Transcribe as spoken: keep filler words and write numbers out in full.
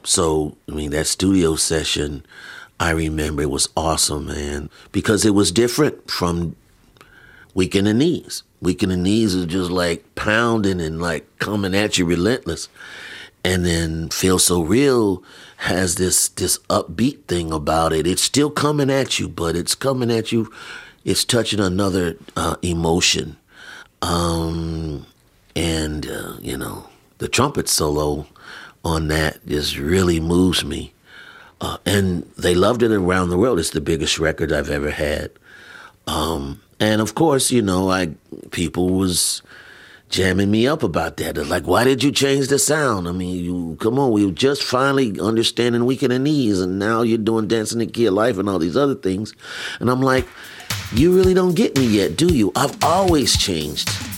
So, I mean, that studio session, I remember it was awesome, man, because it was different from Weak in the Knees. Weak in the Knees is just like pounding and like coming at you relentless. And then Feel So Real has this this upbeat thing about it. It's still coming at you, but it's coming at you. It's touching another uh, emotion. Um, and, uh, you know, the trumpet solo on that just really moves me. Uh, and they loved it around the world. It's the biggest record I've ever had. Um, and, of course, you know, I people was jamming me up about that. They're like, why did you change the sound? I mean, you come on, we were just finally understanding Weak in the Knees, and now you're doing Dancing the Key of Life and all these other things. And I'm like, you really don't get me yet, do you? I've always changed.